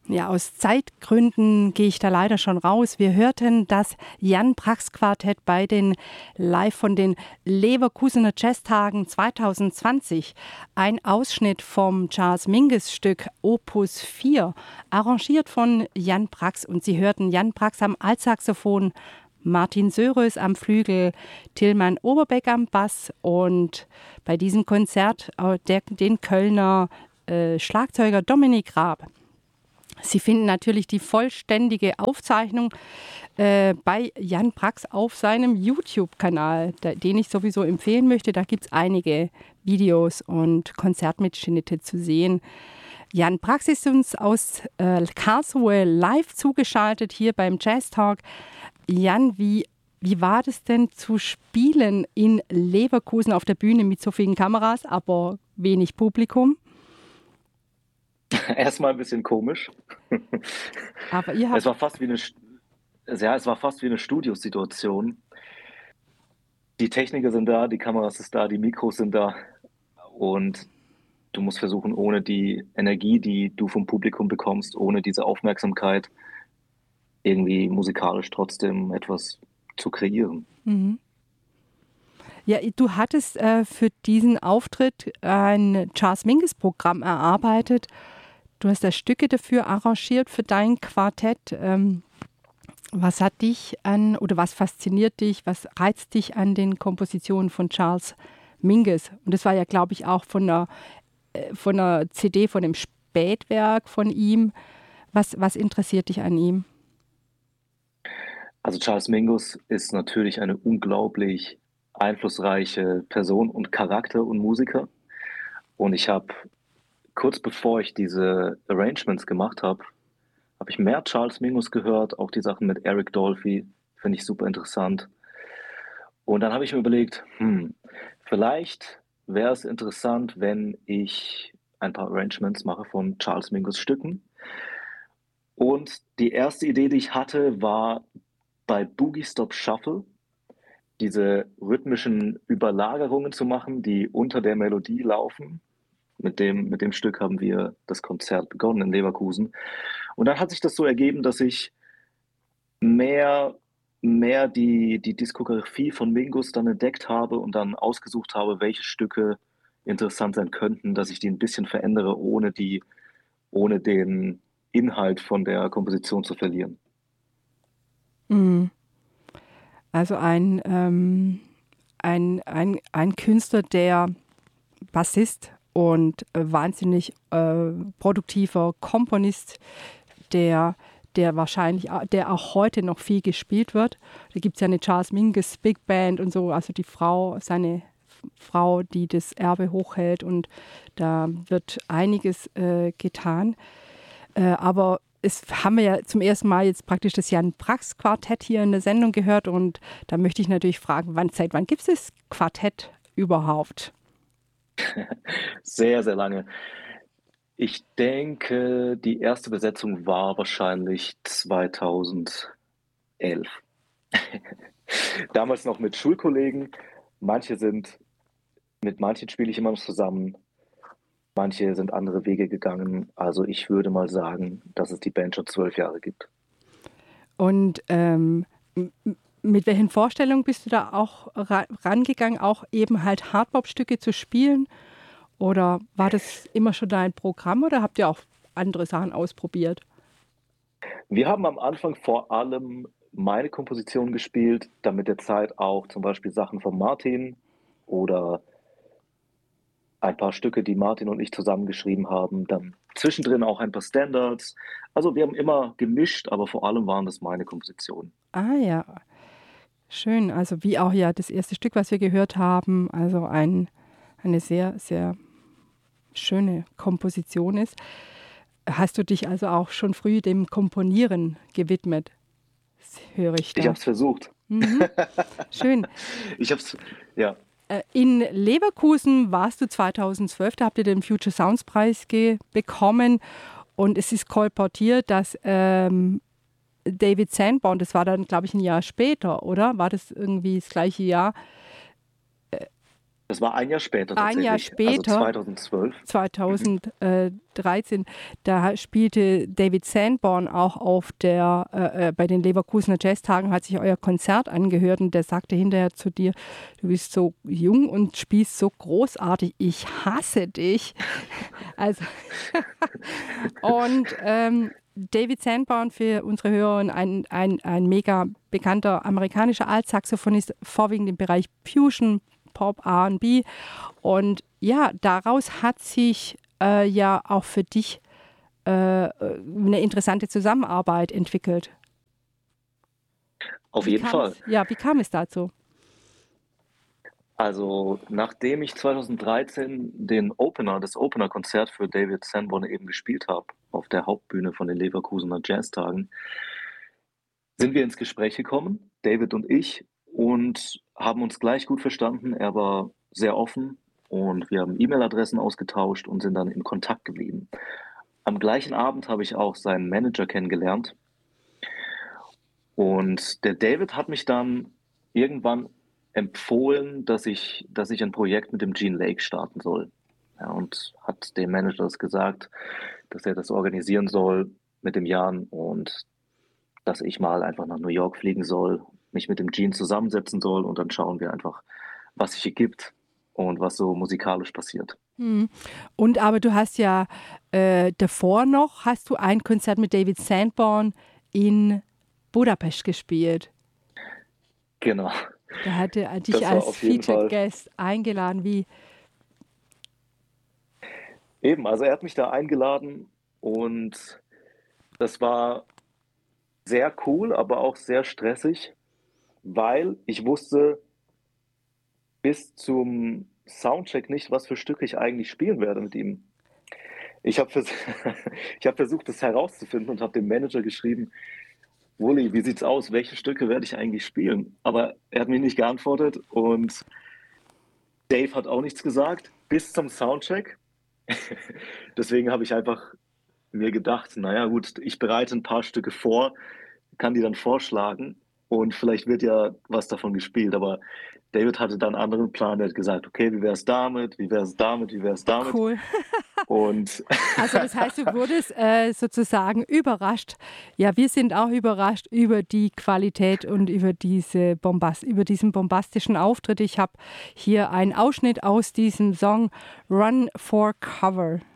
Ja, aus Zeitgründen gehe ich da leider schon raus. Wir hörten das Jan Brax Quartett bei den Live von den Leverkusener Jazztagen 2020. Ein Ausschnitt vom Charles Mingus Stück Opus 4, arrangiert von Jan Brax. Und Sie hörten Jan Brax am Altsaxophon, Martin Sörös am Flügel, Tilman Oberbeck am Bass und bei diesem Konzert den Kölner Schlagzeuger Dominik Raab. Sie finden natürlich die vollständige Aufzeichnung bei Jan Brax auf seinem YouTube-Kanal, den ich sowieso empfehlen möchte. Da gibt es einige Videos und Konzertmitschnitte zu sehen. Jan Brax ist uns aus Karlsruhe live zugeschaltet hier beim Jazz Talk. Jan, wie war das denn zu spielen in Leverkusen auf der Bühne mit so vielen Kameras, aber wenig Publikum? Erstmal ein bisschen komisch. Aber ihr habt Es war fast wie eine Studiosituation. Die Techniker sind da, die Kameras ist da, die Mikros sind da und du musst versuchen, ohne die Energie, die du vom Publikum bekommst, ohne diese Aufmerksamkeit, irgendwie musikalisch trotzdem etwas zu kreieren. Ja, du hattest für diesen Auftritt ein Charles Mingus-Programm erarbeitet. Du hast da Stücke dafür arrangiert für dein Quartett. Was hat dich was fasziniert dich, was reizt dich an den Kompositionen von Charles Mingus? Und das war ja, glaube ich, auch von einer CD, von dem Spätwerk von ihm. Was interessiert dich an ihm? Also Charles Mingus ist natürlich eine unglaublich einflussreiche Person und Charakter und Musiker. Und ich habe kurz bevor ich diese Arrangements gemacht habe, habe ich mehr Charles Mingus gehört, auch die Sachen mit Eric Dolphy, finde ich super interessant. Und dann habe ich mir überlegt, vielleicht wäre es interessant, wenn ich ein paar Arrangements mache von Charles Mingus Stücken. Und die erste Idee, die ich hatte, war bei Boogie Stop Shuffle diese rhythmischen Überlagerungen zu machen, die unter der Melodie laufen. Mit dem Stück haben wir das Konzert begonnen in Leverkusen. Und dann hat sich das so ergeben, dass ich mehr die Diskografie von Mingus dann entdeckt habe und dann ausgesucht habe, welche Stücke interessant sein könnten, dass ich die ein bisschen verändere, ohne den Inhalt von der Komposition zu verlieren. Mhm. Also ein Künstler, der Bassist und wahnsinnig produktiver Komponist, der wahrscheinlich, der auch heute noch viel gespielt wird. Da gibt es ja eine Charles Mingus Big Band und so, also seine Frau, die das Erbe hochhält und da wird einiges getan. Aber haben wir ja zum ersten Mal jetzt praktisch das Jan Brax Quartett hier in der Sendung gehört und da möchte ich natürlich fragen, seit wann gibt es das Quartett überhaupt? Sehr, sehr lange. Ich denke, die erste Besetzung war wahrscheinlich 2011. Damals noch mit Schulkollegen. Mit manchen spiele ich immer noch zusammen. Manche sind andere Wege gegangen. Also ich würde mal sagen, dass es die Band schon 12 Jahre gibt. Und mit welchen Vorstellungen bist du da auch rangegangen, auch eben halt Hardbop-Stücke zu spielen? Oder war das immer schon dein Programm oder habt ihr auch andere Sachen ausprobiert? Wir haben am Anfang vor allem meine Komposition gespielt, dann mit der Zeit auch zum Beispiel Sachen von Martin oder ein paar Stücke, die Martin und ich zusammengeschrieben haben, dann zwischendrin auch ein paar Standards. Also wir haben immer gemischt, aber vor allem waren das meine Kompositionen. Ah ja, schön. Also wie auch ja das erste Stück, was wir gehört haben, also eine sehr, sehr schöne Komposition ist. Hast du dich also auch schon früh dem Komponieren gewidmet? Das höre ich Ich da. habe es versucht. Schön. Ich habe es, ja. In Leverkusen warst du 2012, da habt ihr den Future Sounds Preis bekommen und es ist kolportiert, dass David Sanborn, das war dann glaube ich ein Jahr später, oder? War das irgendwie das gleiche Jahr? Das war ein Jahr später Ein Jahr tatsächlich, also später, 2012. Mhm. 2013, da spielte David Sanborn auch bei den Leverkusener Jazztagen, hat sich euer Konzert angehört und der sagte hinterher zu dir, du bist so jung und spielst so großartig, ich hasse dich. Also und David Sanborn, für unsere Hörer, ein mega bekannter amerikanischer Altsaxophonist, vorwiegend im Bereich Fusion, Pop, R&B. Und ja, daraus hat sich ja auch für dich eine interessante Zusammenarbeit entwickelt. Auf jeden Fall. Wie kam es dazu? Also, nachdem ich 2013 das Opener-Konzert für David Sanborn eben gespielt habe, auf der Hauptbühne von den Leverkusener Jazztagen, sind wir ins Gespräch gekommen, David und ich, und haben uns gleich gut verstanden. Er war sehr offen und wir haben E-Mail-Adressen ausgetauscht und sind dann in Kontakt geblieben. Am gleichen Abend habe ich auch seinen Manager kennengelernt und der David hat mich dann irgendwann empfohlen, dass ich ein Projekt mit dem Gene Lake starten soll. Ja, und hat dem Manager das gesagt, dass er das organisieren soll mit dem Jan und dass ich mal einfach nach New York fliegen soll, mich mit dem Gene zusammensetzen soll und dann schauen wir einfach, was sich ergibt und was so musikalisch passiert. Hm. Und aber du hast ja davor noch, hast du ein Konzert mit David Sanborn in Budapest gespielt. Genau. Da hat er dich Das war als auf jeden Featured Fall Guest eingeladen. Wie? eben, also er hat mich da eingeladen und das war sehr cool, aber auch sehr stressig, weil ich wusste bis zum Soundcheck nicht, was für Stücke ich eigentlich spielen werde mit ihm. Ich habe vers ich habe versucht, das herauszufinden und habe dem Manager geschrieben: „Wully, wie sieht's aus? Welche Stücke werde ich eigentlich spielen?“ Aber er hat mir nicht geantwortet und Dave hat auch nichts gesagt bis zum Soundcheck. Deswegen habe ich einfach mir gedacht: „Na ja, gut, ich bereite ein paar Stücke vor, kann die dann vorschlagen und vielleicht wird ja was davon gespielt.“ Aber David hatte dann 'n anderen Plan. Der hat gesagt: „Okay, wie wär's damit? Wie wär's damit? Wie wär's damit?“ Cool. Und Also das heißt, du wurdest sozusagen überrascht. Ja, wir sind auch überrascht über die Qualität und über über diesen bombastischen Auftritt. Ich habe hier einen Ausschnitt aus diesem Song Run for Cover.